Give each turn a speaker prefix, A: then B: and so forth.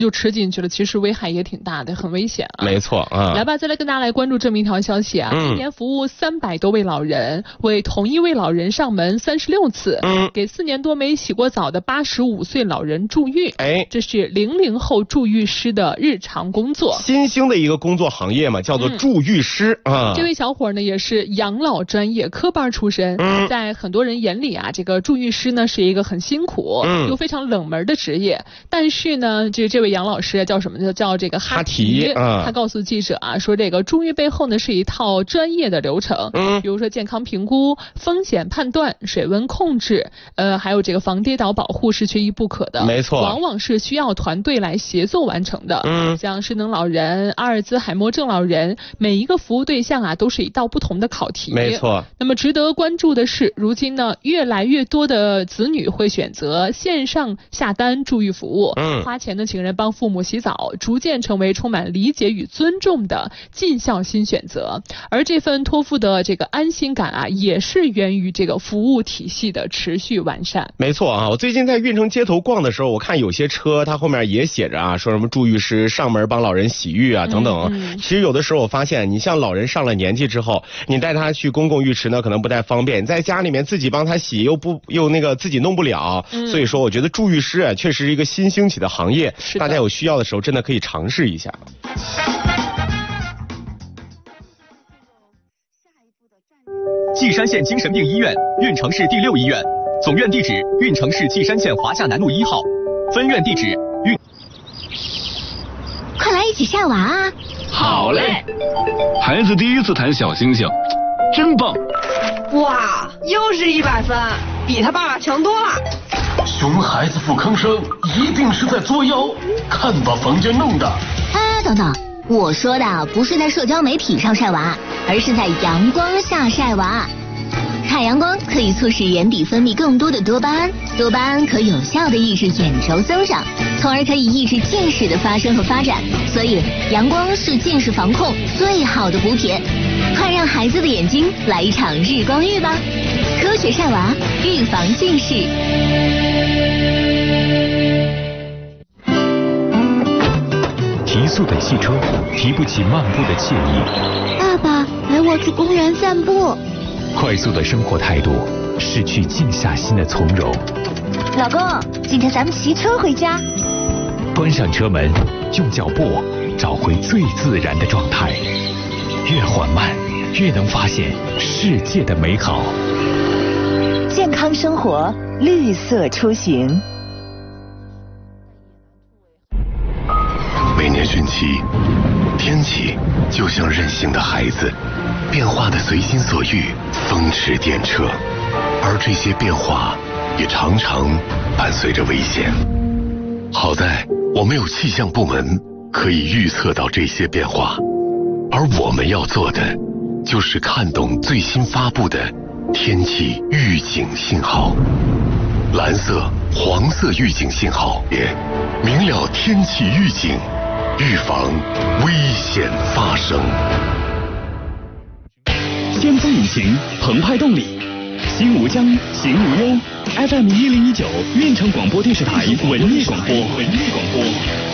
A: 就吃进去了，其实危害也挺大的，很危险啊。
B: 没错啊。
A: 来吧，再来跟大家来关注这么一条消息啊，一年服务300多位老人，为同一位老人上门36次，给4年多没洗过澡的85岁老人助浴。这是00后助浴师的日常工作，
B: 新兴的一个工作行业嘛，叫做助浴师啊。
A: 这位小伙呢也是养老专业科班出身，在很多人眼里啊，这个助浴师呢是一个很辛苦又非常冷门的职业。但是呢，这位杨老师叫什么呢？叫这个哈提。他告诉记者啊，说这个助浴背后呢是一套专业的流程，比如说健康评估、风险判断、水温控制，还有这个防跌倒保护是缺一不可的。
B: 没错，
A: 往往是需要团队来协作完成的。像失能老人、阿尔兹海默症老人，每一个服务对象啊都是一道不同的考题。
B: 没错。
A: 那么值得关注的是，如今呢越来越多的子女会选择线上下单助浴服务，花钱的请人帮父母洗澡，逐渐成为充满理解与尊重的尽孝新选择。而这份托付的这个安心感啊，也是源于这个服务体系的持续完善。
B: 没错啊，我最近在运城街头逛的时候，我看有些车它后面也写着啊，说什么助浴师上门帮老人洗浴啊等等。其实有的时候我发现，你像老人上了年纪之后，你带他去公共浴池呢，可能不太方便，在家里面自己帮他洗又那个自己弄不了，所以说我觉得助浴师啊确实是一个新兴起的行业，大家有需要的时候真的可以尝试一下。
C: 稷山县精神病医院，运城市第6医院，总院地址运城市稷山县华夏南路1号，分院地址运。
D: 快来一起晒娃啊！
E: 好嘞！孩子第一次弹小星星，真棒！
F: 哇，又是100分，比他爸爸强多了。
E: 熊孩子不吭声，一定是在作妖，看把房间弄的。
D: 等等，我说的不是在社交媒体上晒娃，而是在阳光下晒娃。晒阳光可以促使眼底分泌更多的多巴胺，多巴胺可有效的抑制眼轴增长，从而可以抑制近视的发生和发展。所以阳光是近视防控最好的补品，快让孩子的眼睛来一场日光浴吧！科学晒娃，预防近视。
G: 提速的汽车提不起漫步的惬意。
D: 爸爸，陪我去公园散步。
G: 快速的生活态度，失去静下心的从容。
D: 老公，今天咱们骑车回家。
G: 关上车门，用脚步找回最自然的状态。越缓慢，越能发现世界的美好。
H: 健康生活，绿色出行。
I: 每年汛期，天气就像任性的孩子，变化的随心所欲，风驰电掣。而这些变化也常常伴随着危险。好在我们有气象部门可以预测到这些变化，而我们要做的就是看懂最新发布的天气预警信号。蓝色、黄色预警信号也明了天气预警，预防危险发生。
J: 先锋引擎，澎湃动力，心无疆，行无忧。FM1019，运城广播电视台文艺广播。